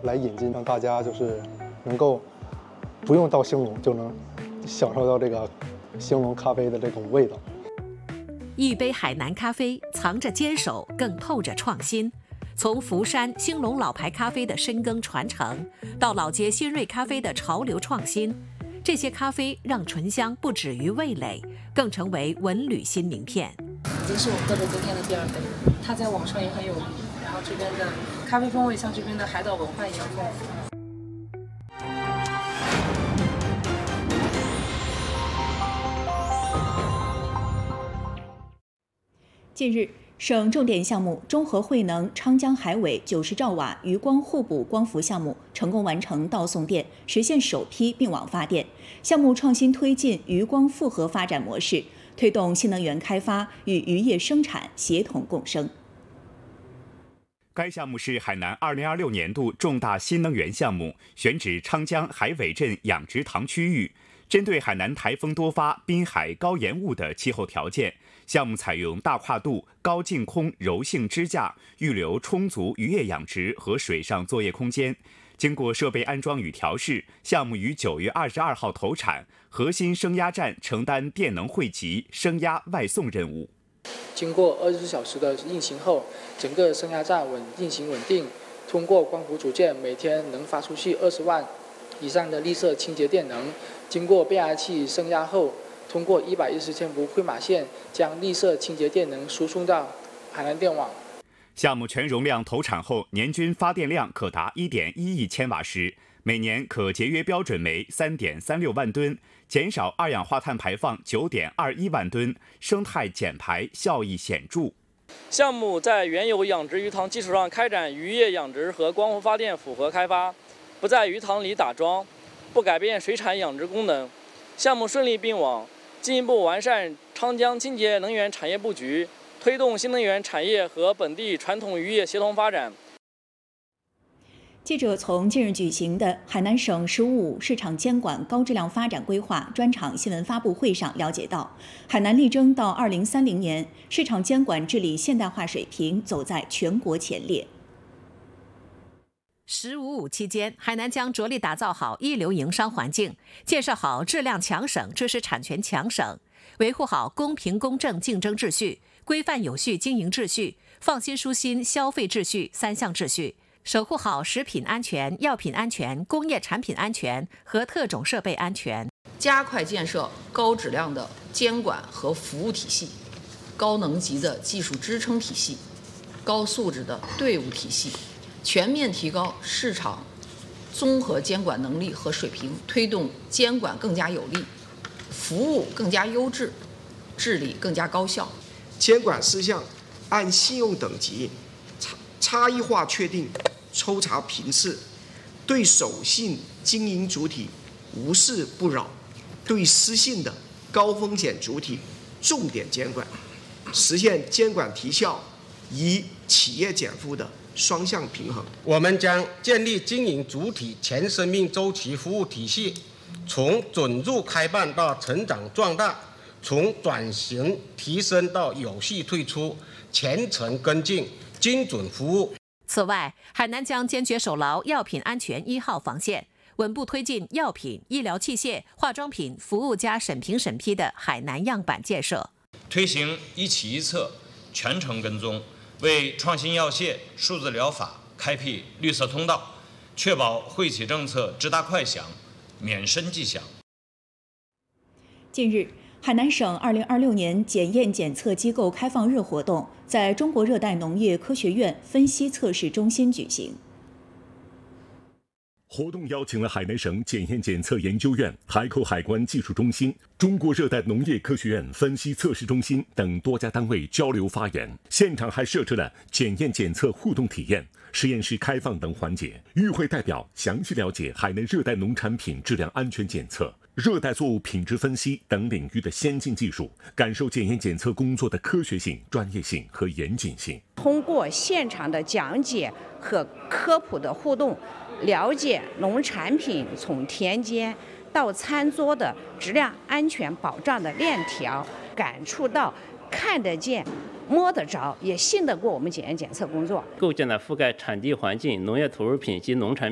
来引进，让大家就是能够不用到兴隆就能享受到这个兴隆咖啡的这种味道。 一杯海南咖啡藏着坚守，更透着创新。从福山兴隆老牌咖啡的深耕传承，到老街新锐咖啡的潮流创新，这些咖啡让醇香不止于味蕾，更成为文旅新名片。 已经是我喝的今天的第2杯，它在网上也很有名。然后这边的咖啡风味像这边的海岛文化一样丰富。 近日，省重点项目中和汇能昌江海尾90兆瓦余光互补光伏项目成功完成到送电，实现首批并网发电。项目创新推进余光复合发展模式，推动新能源开发与渔业生产协同共生。 该项目是海南2026年度重大新能源项目，选址昌江海尾镇养殖塘区域。针对海南台风多发、滨海高盐雾的气候条件，项目采用大跨度、高净空柔性支架，预留充足渔业养殖和水上作业空间。经过设备安装与调试，项目于9月22号投产，核心升压站承担电能汇集、升压外送任务。 经过24小时的运行后，整个升压站运行稳定，通过光伏组件每天能发出去20万以上的绿色清洁电能。经过变压器升压后，通过110千伏灰马线将绿色清洁电能输送到海南电网。 项目全容量投产后，年均发电量可达1.1亿千瓦时，每年可节约标准煤3.36万吨，减少二氧化碳排放9.21万吨，生态减排效益显著。 项目在原有养殖鱼塘基础上开展渔业养殖和光伏发电复合开发，不在鱼塘里打桩，不改变水产养殖功能。项目顺利并网，进一步完善昌江清洁能源产业布局，推动新能源产业和本地传统渔业协同发展。 记者从近日举行的海南省“十五五”市场监管高质量发展规划专场新闻发布会上了解到，海南力争到2030年，市场监管治理现代化水平走在全国前列。 “15.5”期间，海南将着力打造好一流营商环境，建设好质量强省、知识产权强省，维护好公平公正竞争秩序、规范有序经营秩序、放心舒心消费秩序3项秩序，守护好食品安全、药品安全、工业产品安全和特种设备安全， 加快建设高质量的监管和服务体系、高能级的技术支撑体系、高素质的队伍体系，全面提高市场综合监管能力和水平，推动监管更加有力，服务更加优质，治理更加高效。 监管事项按信用等级差异化确定，抽查频次，对守信经营主体无事不扰，对失信的高风险主体重点监管，实现监管提效与企业减负的双向平衡。 我们将建立经营主体全生命周期服务体系，从准入开办到成长壮大，从转型提升到有序退出，全程跟进，精准服务。 此外，海南将坚决守牢药品安全1号防线，稳步推进药品、医疗器械、化妆品服务加审评审批的海南样板建设， 推行一起一策，全程跟踪，为创新药械、数字疗法开辟绿色通道，确保惠企政策直达快响，免申即响。 近日，海南省2026年检验检测机构开放日活动在中国热带农业科学院分析测试中心举行。 活动邀请了海南省检验检测研究院、海口海关技术中心、中国热带农业科学院分析测试中心等多家单位交流发言。现场还设置了检验检测互动体验、实验室开放等环节。与会代表详细了解海南热带农产品质量安全检测、热带作物品质分析等领域的先进技术，感受检验检测工作的科学性、专业性和严谨性。 通过现场的讲解和科普的互动，了解农产品从田间到餐桌的质量安全保障的链条，感触到看得见、摸得着，也信得过我们检验检测工作。 构建了覆盖产地环境、农业投入品及农产